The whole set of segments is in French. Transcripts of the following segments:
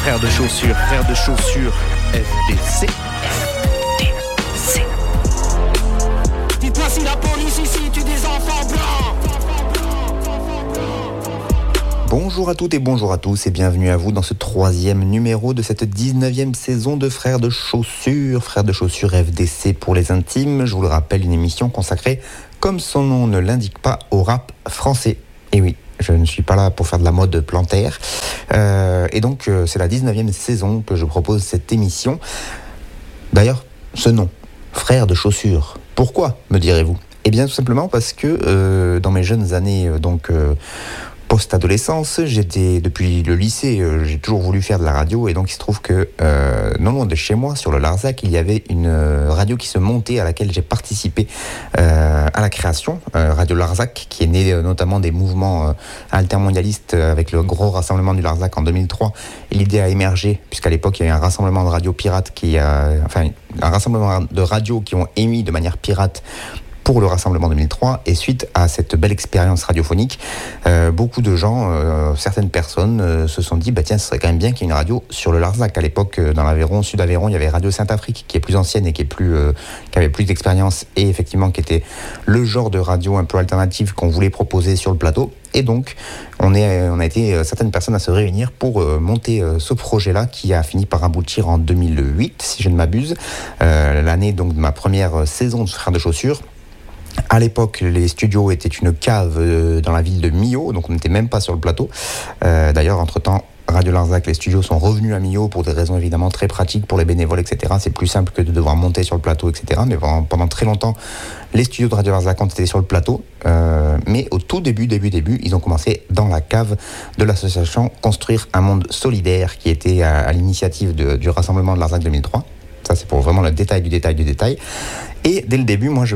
Frères de chaussures, FDC. FDC. Dites-moi si la police ici tue des enfants blancs. Bonjour à toutes et bonjour à tous et bienvenue à vous dans ce 3e numéro de cette 19e saison de Frères de chaussures FDC pour les intimes. Je vous le rappelle, une émission consacrée, comme son nom ne l'indique pas, au rap français. Et oui, je ne suis pas là pour faire de la mode plantaire. Et donc, c'est la 19e saison que je propose cette émission. D'ailleurs, ce nom, Frères de chaussures, pourquoi, me direz-vous ? Eh bien, tout simplement parce que dans mes jeunes années, post-adolescence, depuis le lycée, j'ai toujours voulu faire de la radio, et donc il se trouve que non loin de chez moi, sur le Larzac, il y avait une radio qui se montait à laquelle j'ai participé à la création, Radio Larzac, qui est née notamment des mouvements altermondialistes avec le gros rassemblement du Larzac en 2003, et l'idée a émergé, puisqu'à l'époque il y avait un rassemblement de radio pirates un rassemblement de radios qui ont émis de manière pirate pour le rassemblement 2003, et suite à cette belle expérience radiophonique, beaucoup de gens, certaines personnes se sont dit tiens, ce serait quand même bien qu'il y ait une radio sur le Larzac. À l'époque, dans l'Aveyron, Sud Aveyron, il y avait Radio Saint-Afrique, qui est plus ancienne et qui avait plus d'expérience, et effectivement qui était le genre de radio un peu alternative qu'on voulait proposer sur le plateau. Et donc, on a été certaines personnes à se réunir pour monter ce projet-là, qui a fini par aboutir en 2008, si je ne m'abuse, l'année donc de ma première saison de Frères de chaussures. À l'époque, les studios étaient une cave dans la ville de Millau, donc on n'était même pas sur le plateau. D'ailleurs, entre-temps, Radio Larzac, les studios sont revenus à Millau pour des raisons évidemment très pratiques pour les bénévoles, etc. C'est plus simple que de devoir monter sur le plateau, etc. Mais pendant très longtemps, les studios de Radio Larzac ont été sur le plateau. Mais au tout début, ils ont commencé dans la cave de l'association Construire un monde solidaire, qui était à l'initiative du rassemblement de Larzac 2003. Ça, c'est pour vraiment le détail du détail. Et dès le début, moi,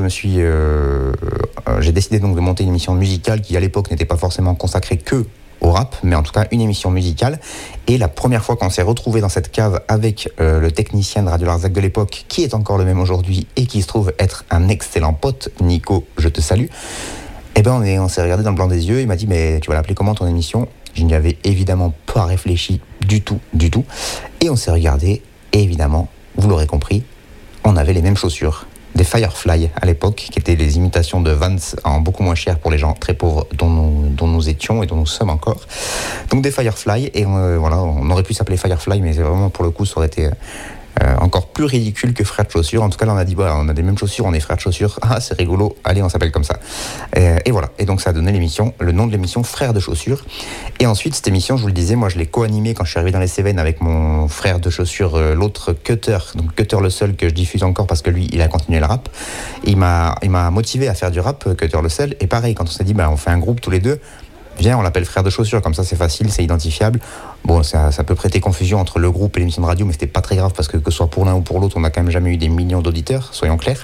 j'ai décidé donc de monter une émission musicale qui, à l'époque, n'était pas forcément consacrée que au rap, mais en tout cas une émission musicale. Et la première fois qu'on s'est retrouvé dans cette cave avec le technicien de Radio Larzac de l'époque, qui est encore le même aujourd'hui et qui se trouve être un excellent pote, Nico, je te salue. Eh ben, on s'est regardé dans le blanc des yeux. Il m'a dit, mais tu vas l'appeler comment ton émission ? Je n'y avais évidemment pas réfléchi du tout. Et on s'est regardé, et évidemment, vous l'aurez compris, on avait les mêmes chaussures. Des Firefly à l'époque, qui étaient les imitations de Vans en beaucoup moins cher pour les gens très pauvres dont nous étions et dont nous sommes encore. Donc des Firefly, et on aurait pu s'appeler Firefly, mais vraiment pour le coup ça aurait été encore plus ridicule que Frères de chaussures. En tout cas là on a dit on a des mêmes chaussures, on est Frères de chaussures, c'est rigolo, allez on s'appelle comme ça. Et voilà, et donc ça a donné le nom de l'émission Frères de chaussures. Et ensuite cette émission, je vous le disais, moi je l'ai co-animée quand je suis arrivé dans les Cévennes avec mon frère de chaussures, l'autre Cutter, donc Cutter le seul, que je diffuse encore parce que lui il a continué le rap. Et il m'a motivé à faire du rap, Cutter le seul, et pareil quand on s'est dit on fait un groupe tous les deux, viens, on l'appelle Frères de chaussures, comme ça c'est facile, c'est identifiable. Bon, ça peut prêter confusion entre le groupe et l'émission de radio, mais c'était pas très grave parce que ce soit pour l'un ou pour l'autre, on n'a quand même jamais eu des millions d'auditeurs, soyons clairs.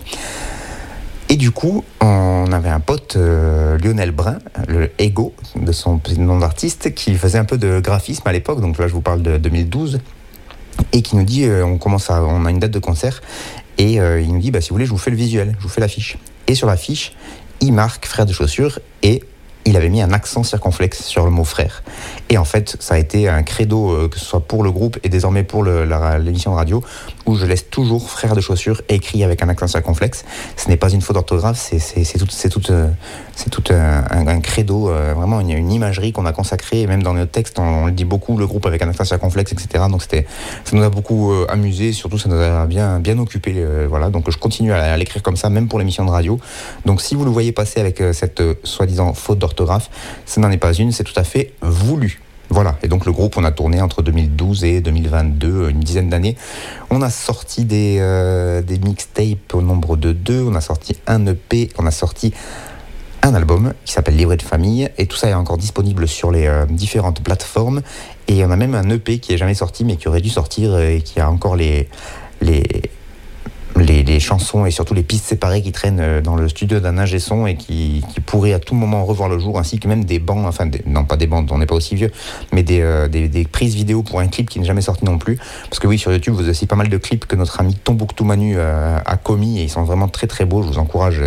Et du coup, on avait un pote, Lionel Brun, le Ego, de son nom d'artiste, qui faisait un peu de graphisme à l'époque, donc là je vous parle de 2012, et qui nous dit, on a une date de concert, et il nous dit, si vous voulez, je vous fais le visuel, je vous fais l'affiche. Et sur l'affiche, il marque Frères de chaussures, et il avait mis un accent circonflexe sur le mot frère. Et en fait, ça a été un credo, que ce soit pour le groupe et désormais pour l'émission de radio, où je laisse toujours Frères de chaussures écrit avec un accent circonflexe. Ce n'est pas une faute d'orthographe, c'est tout un credo, vraiment une imagerie qu'on a consacrée, et même dans nos textes, on le dit beaucoup, le groupe avec un accent circonflexe, etc. Donc ça nous a beaucoup amusé, surtout ça nous a bien occupé. Donc je continue à l'écrire comme ça, même pour l'émission de radio. Donc si vous le voyez passer avec cette soi-disant faute d'orthographe, ça n'en est pas une, c'est tout à fait voulu. Voilà, et donc le groupe, on a tourné entre 2012 et 2022, une dizaine d'années. On a sorti des mixtapes au nombre de 2, on a sorti un EP, on a sorti un album qui s'appelle Livret de famille, et tout ça est encore disponible sur les différentes plateformes. Et on a même un EP qui n'est jamais sorti, mais qui aurait dû sortir, et qui a encore les chansons et surtout les pistes séparées qui traînent dans le studio d'un ingé son et qui pourraient à tout moment revoir le jour, ainsi que même des bandes, non pas des bandes, on n'est pas aussi vieux, mais des prises vidéo pour un clip qui n'est jamais sorti non plus. Parce que oui, sur YouTube, vous avez aussi pas mal de clips que notre ami Tombouctou Manu a commis et ils sont vraiment très très beaux. Je vous encourage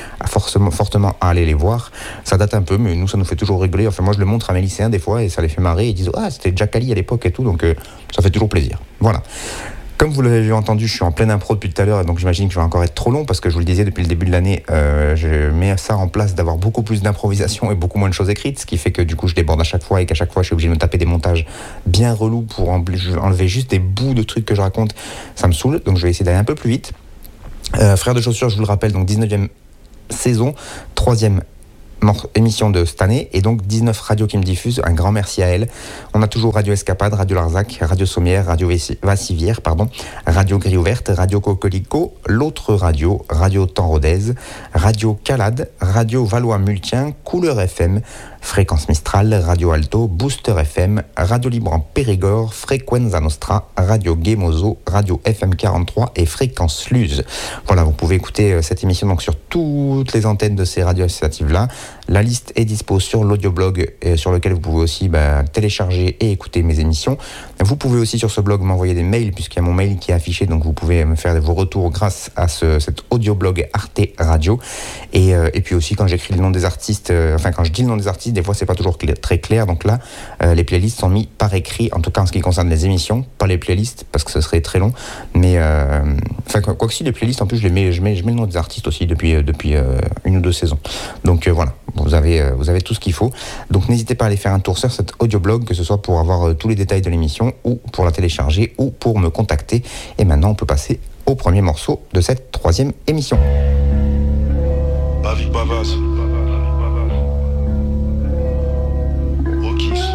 fortement à aller les voir. Ça date un peu, mais nous, ça nous fait toujours rigoler. Enfin, moi, je le montre à mes lycéens des fois et ça les fait marrer. Ils disent « Ah, c'était Jack Ali à l'époque et tout », donc ça fait toujours plaisir. Voilà. Comme vous l'avez entendu, je suis en pleine impro depuis tout à l'heure, donc j'imagine que je vais encore être trop long parce que je vous le disais depuis le début de l'année, je mets ça en place d'avoir beaucoup plus d'improvisation et beaucoup moins de choses écrites, ce qui fait que du coup je déborde à chaque fois et qu'à chaque fois je suis obligé de me taper des montages bien relous pour enlever juste des bouts de trucs que je raconte. Ça me saoule, donc je vais essayer d'aller un peu plus vite. Frères de chaussures, je vous le rappelle, donc 19e saison, 3e émission de cette année et donc 19 radios qui me diffusent, un grand merci à elles. On a toujours Radio Escapade, Radio Larzac, Radio Sommière, Radio Vassivière, Radio Grille Ouverte, Radio Cocolico, l'autre radio, Radio Temps Rodez, Radio Calade, Radio Valois-Multien, Couleur FM, Fréquence Mistral, Radio Alto, Booster FM, Radio Libre en Périgord, Frequenza Nostra, Radio Gemozo, Radio FM 43 et Fréquence Luz. Voilà, vous pouvez écouter cette émission donc sur toutes les antennes de ces radios associatives-là. La liste est dispo sur l'audioblog sur lequel vous pouvez aussi télécharger et écouter mes émissions. Vous pouvez aussi sur ce blog m'envoyer des mails puisqu'il y a mon mail qui est affiché, donc vous pouvez me faire vos retours grâce à cet audioblog Arte Radio. Et puis aussi quand j'écris le nom des artistes, quand je dis le nom des artistes, des fois c'est pas toujours très clair, donc là les playlists sont mis par écrit, en tout cas en ce qui concerne les émissions, pas les playlists parce que ce serait très long, mais quoi que si, les playlists en plus je mets le nom des artistes aussi depuis une ou deux saisons, donc voilà, vous avez tout ce qu'il faut, donc n'hésitez pas à aller faire un tour sur cet audioblog, que ce soit pour avoir tous les détails de l'émission ou pour la télécharger ou pour me contacter. Et maintenant on peut passer au premier morceau de cette 3e émission. Avec Bavas. Rokis.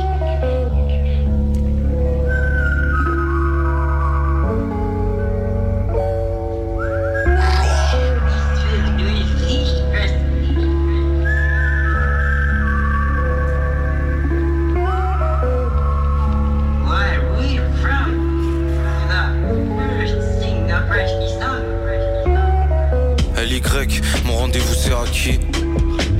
LY, mon rendez-vous c'est acquis.